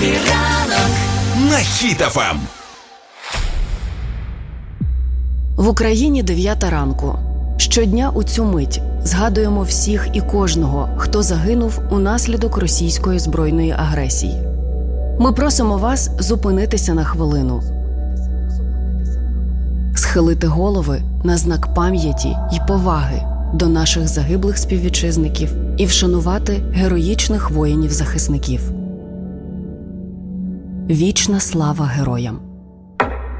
ранок на Хіт ФМ. В Україні 9 ранку. Щодня у цю мить згадуємо всіх і кожного, хто загинув унаслідок російської збройної агресії. Ми просимо вас зупинитися на хвилину, схилити голови на знак пам'яті й поваги до наших загиблих співвітчизників і вшанувати героїчних воїнів-захисників. Вічна слава героям!